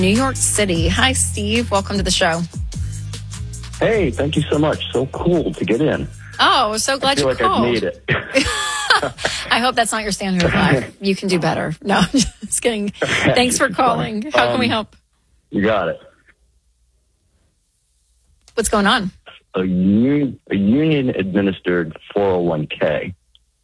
New York City. Hi, Steve. Welcome to the show. Hey, thank you so much. So cool to get in. Oh, so glad you called. I feel like I've made it. I hope that's not your standard of life. You can do better. No, I'm just kidding. Thanks for calling. How can we help? You got it. What's going on? A union-administered 401k.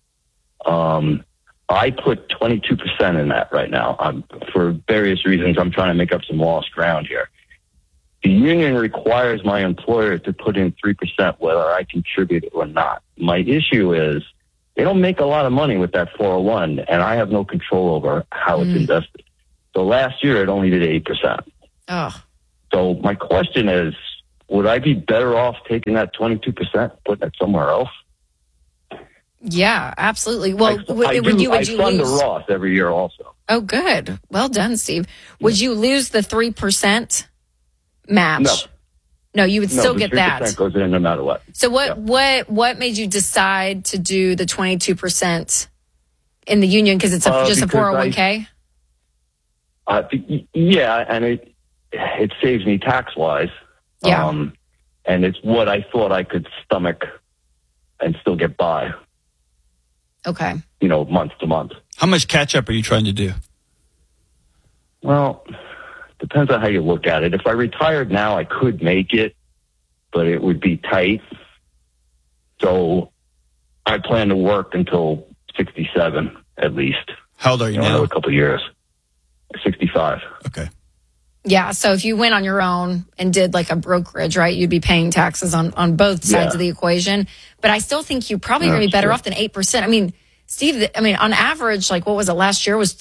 I put 22% in that right now. For various reasons, I'm trying to make up some lost ground here. The union requires my employer to put in 3% whether I contribute it or not. My issue is they don't make a lot of money with that 401, and I have no control over how it's invested. So last year, it only did 8%. Oh. So my question is, would I be better off taking that 22%, putting it somewhere else? Yeah, absolutely. Well, would you fund lose the Roth every year also. Oh, good. Well done, Steve. Would you lose the 3% match? No, you would still get that. 3% goes in no matter what. So what made you decide to do the 22% in the union? Because it's just a 401k? Yeah, and it saves me tax-wise. Yeah. And it's what I thought I could stomach and still get by. Okay. Month to month. How much catch-up are you trying to do? Well, depends on how you look at it. If I retired now, I could make it, but it would be tight. So I plan to work until 67 at least. How old are you now? Another couple of years. 65. Okay. Yeah, so if you went on your own and did like a brokerage, right, you'd be paying taxes on both sides of the equation. But I still think you probably going to be better off than 8%. I mean, Steve, on average, like what was it last year was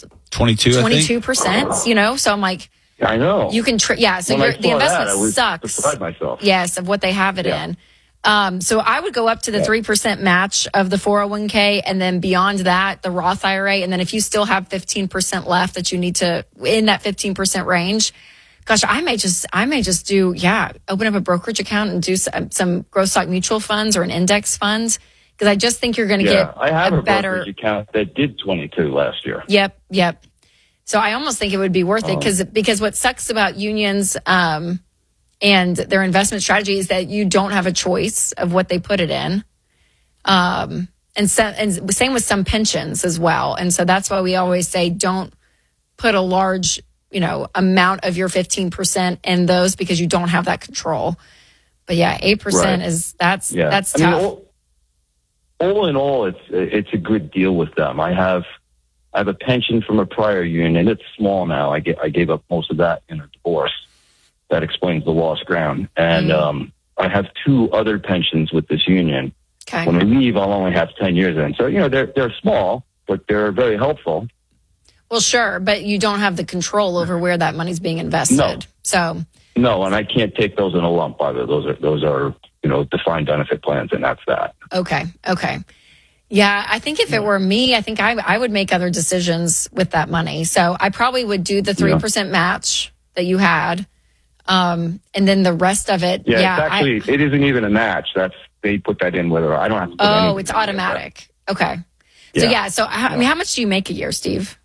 22%, So I'm like, I know. You can, so the investment sucks. Beside myself. Yes, of what they have it in. So I would go up to the 3% match of the 401k, and then beyond that, the Roth IRA. And then if you still have 15% left that you need to in that 15% range, gosh, I may just do, open up a brokerage account and do some growth stock mutual funds or an index fund. Because I just think you're going to get I have a better brokerage account that did 22 last year. Yep. So I almost think it would be worth it because what sucks about unions and their investment strategy is that you don't have a choice of what they put it in. And same with some pensions as well. And so that's why we always say don't put a large amount of your 15% in those because you don't have that control. But 8% that's tough. All in all, it's a good deal with them. I have a pension from a prior union, and it's small now. I gave up most of that in a divorce. That explains the lost ground. And I have 2 other pensions with this union. Okay. When I leave, I'll only have 10 years in. So they're small, but they're very helpful. Well, sure, but you don't have the control over where that money's being invested. No. So no, and I can't take those in a lump either. Those are defined benefit plans, and that's that. Okay. Yeah, I think if it were me, I think I would make other decisions with that money. So I probably would do the 3% match that you had, and then the rest of it. Yeah, it isn't even a match. They put that in whether I don't have to. Oh, it's automatic. Okay. So how much do you make a year, Steve?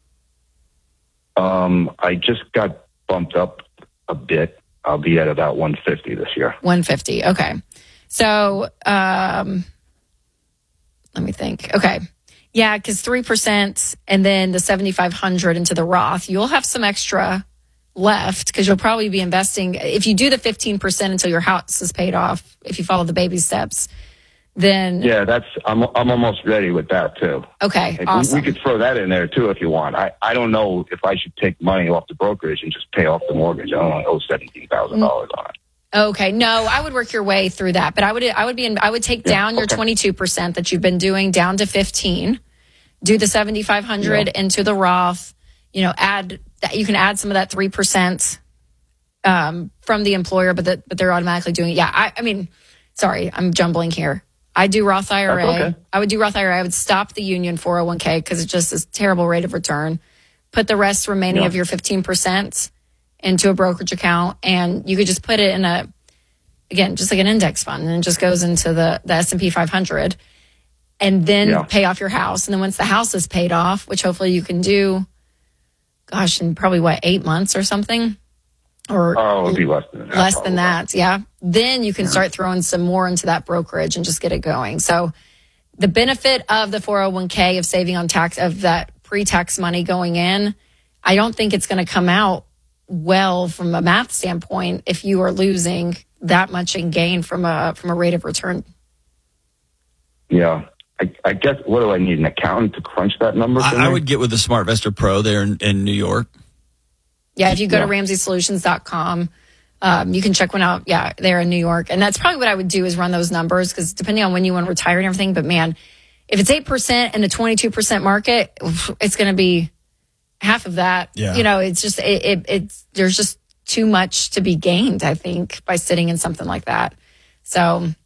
I just got bumped up a bit. I'll be at about 150 this year. 150. Okay. So, let me think. Okay. Yeah. Cause 3% and then the 7,500 into the Roth, you'll have some extra left because you'll probably be investing. If you do the 15% until your house is paid off, if you follow the baby steps, then I'm almost ready with that too. Okay, awesome. We could throw that in there too if you want. I don't know if I should take money off the brokerage and just pay off the mortgage. I only owe $17,000 on it. Okay, no, I would work your way through that, but I would take down your 22% that you've been doing down to 15. Do the 7,500 into the Roth. You can add some of that 3% from the employer, but they're automatically doing it. Yeah, sorry, I'm jumbling here. I do Roth IRA. Okay. I would do Roth IRA. I would stop the union 401k because it's just a terrible rate of return. Put the rest remaining of your 15% into a brokerage account, and you could just put it in just like an index fund, and it just goes into the S&P 500, and then pay off your house. And then once the house is paid off, which hopefully you can do, in probably 8 months or something. or Oh, it would be less than that. less than probably. that. Yeah. Then you can start throwing some more into that brokerage and just get it going. So the benefit of the 401k of saving on tax of that pre-tax money going in, I don't think it's going to come out well from a math standpoint if you are losing that much in gain from a rate of return. Yeah. I guess, what do I need, an accountant to crunch that number for me? I would get with the SmartVestor Pro there in New York. Yeah, if you go to RamseySolutions.com, you can check one out. Yeah, there in New York. And that's probably what I would do is run those numbers because depending on when you want to retire and everything. But man, if it's 8% and a 22% market, it's going to be half of that. Yeah. You know, it's just, there's just too much to be gained, I think, by sitting in something like that. So